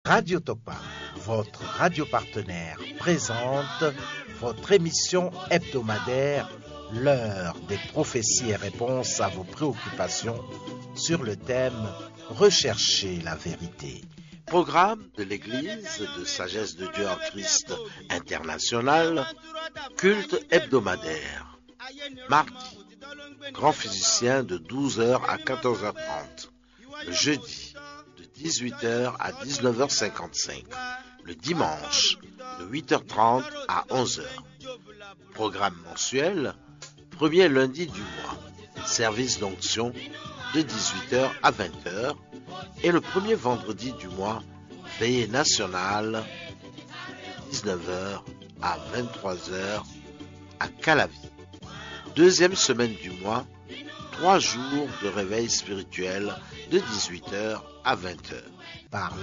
Radio Topa, votre radio partenaire, présente votre émission hebdomadaire, l'heure des prophéties et réponses à vos préoccupations sur le thème « Rechercher la vérité ». Programme de l'Église de Sagesse de Dieu en Christ international, culte hebdomadaire. Mardi, grand physicien de 12h à 14h30. Le jeudi, de 18h à 19h55. Le dimanche, de 8h30 à 11h. Programme mensuel, premier lundi du mois. Service d'onction de 18h à 20h. Et le premier vendredi du mois, veillée nationale de 19h à 23h à Calavi. Deuxième semaine du mois, 3 jours de réveil spirituel de 18h à 20h. Par